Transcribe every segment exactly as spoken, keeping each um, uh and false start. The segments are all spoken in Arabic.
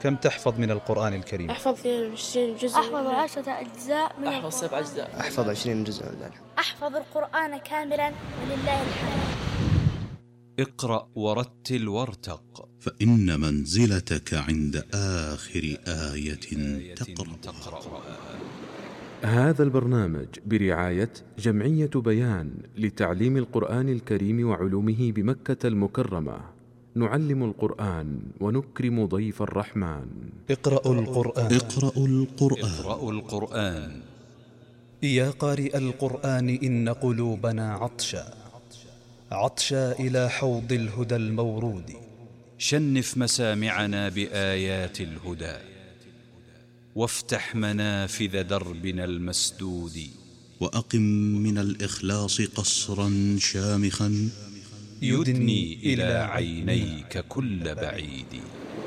كم تحفظ من القرآن الكريم؟ أحفظ اثنين وعشرين جزء. أحفظ عشرة أجزاء من أحفظ سبع أجزاء. أحفظ عشرين جزءا. أحفظ القرآن كاملا ولله الحمد. اقرأ ورتل وارتق، فإن منزلتك عند آخر آية تقرأ. هذا البرنامج برعاية جمعية بيان لتعليم القرآن الكريم وعلومه بمكة المكرمة. نعلم القرآن ونكرم ضيف الرحمن. اقرأوا القرآن. اقرأوا القرآن. اقرأوا القرآن. يا قارئ القرآن إن قلوبنا عطشا عطشا إلى حوض الهدى المورود. شنف مسامعنا بآيات الهدى، وافتح منافذ دربنا المسدود. وأقم من الإخلاص قصرا شامخا يدني إلى عينيك كل بعيد.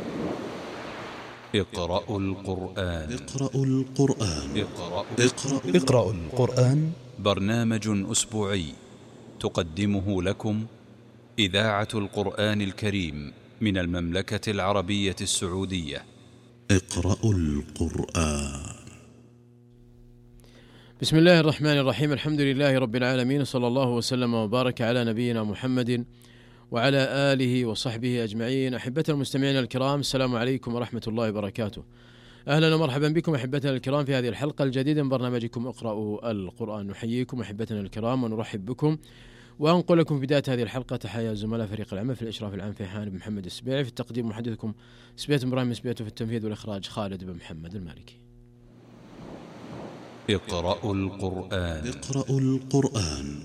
اقرأوا القرآن. اقرأوا القرآن. اقرأوا, اقرأوا, اقرأوا القرآن. برنامج أسبوعي تقدمه لكم إذاعة القرآن الكريم من المملكة العربية السعودية. اقرأوا القرآن. بسم الله الرحمن الرحيم. الحمد لله رب العالمين، صلى الله وسلم وبارك على نبينا محمد وعلى آله وصحبه أجمعين. أحبتنا المستمعين الكرام، السلام عليكم ورحمة الله وبركاته. أهلا ومرحبا بكم أحبتنا الكرام في هذه الحلقة الجديدة من برنامجكم اقرأوا القرآن. نحييكم أحبتنا الكرام ونرحب بكم، وأنقل لكم في بداية هذه الحلقة تحية زملاء فريق العمل في الإشراف العام فيحان بن محمد السبيعي، في التقديم محدثكم سبيت إبراهيم سبيت، في التنفيذ والإخراج خالد بن محمد المالكي. اقرأوا القرآن. اقرأوا القرآن.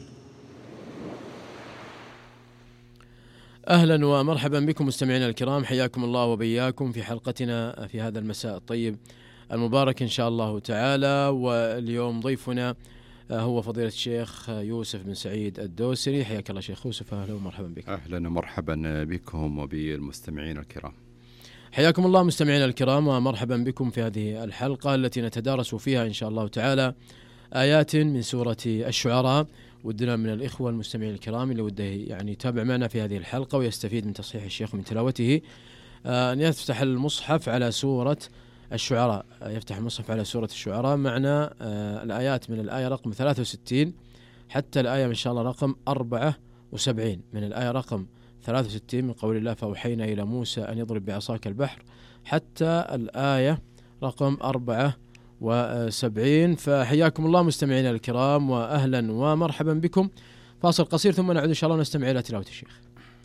أهلا ومرحبا بكم مستمعينا الكرام، حياكم الله وبياكم في حلقتنا في هذا المساء الطيب المبارك إن شاء الله تعالى. واليوم ضيفنا هو فضيلة الشيخ يوسف بن سعيد الدوسري. حياك الله شيخ يوسف، أهلا ومرحبا بكم. أهلا ومرحبا بكم وبالمستمعين الكرام. حياكم الله مستمعينا الكرام ومرحبا بكم في هذه الحلقة التي نتدارس فيها إن شاء الله تعالى آيات من سورة الشعراء. ودنا من الإخوة المستمعين الكرام اللي وده يعني يتابع معنا في هذه الحلقة ويستفيد من تصحيح الشيخ ومن تلاوته أن يفتح المصحف على سورة الشعراء. يفتح المصحف على سورة الشعراء معنا الآيات من الآية رقم ثلاثة وستين حتى الآية إن شاء الله رقم أربعة وسبعين. من الآية رقم ثلاثة وستين من قول الله فأوحينا إلى موسى أن يضرب بعصاك البحر حتى الآية رقم أربعة وسبعين. فحياكم الله مستمعينا الكرام وأهلا ومرحبا بكم. فاصل قصير ثم نعود إن شاء الله نستمع إلى تلاوة الشيخ.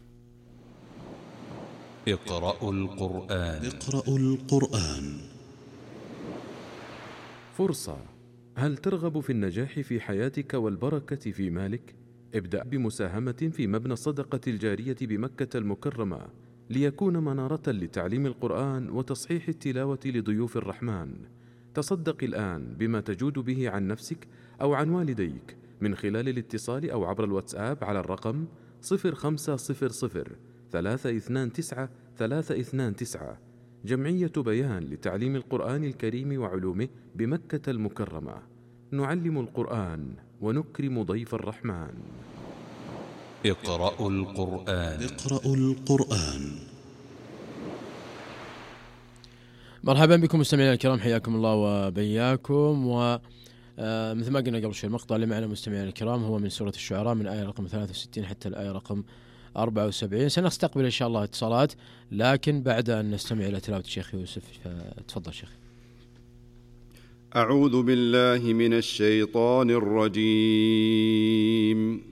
اقرأوا القرآن. اقرأوا القرآن. فرصة. هل ترغب في النجاح في حياتك والبركة في مالك؟ ابدأ بمساهمة في مبنى الصدقة الجارية بمكة المكرمة ليكون منارة لتعليم القرآن وتصحيح التلاوة لضيوف الرحمن. تصدق الآن بما تجود به عن نفسك أو عن والديك من خلال الاتصال أو عبر الواتساب على الرقم صفر خمسة صفر صفر ثلاثة اثنان تسعة ثلاثة اثنان تسعة. جمعية بيان لتعليم القرآن الكريم وعلومه بمكة المكرمة. نعلم القرآن ونكرم ضيف الرحمن. اقرأوا القرآن. اقرأوا القرآن. مرحبا بكم مستمعينا الكرام، حياكم الله وبياكم. ومثل ما قلنا قبل شوي المقطع اللي معنا مستمعينا الكرام هو من سورة الشعراء من آية رقم ثلاثة وستين حتى الآية رقم أربعة وسبعين. سنستقبل إن شاء الله اتصالات لكن بعد أن نستمع إلى تلاوة الشيخ يوسف. تفضل شيخ. أعوذ بالله من الشيطان الرجيم.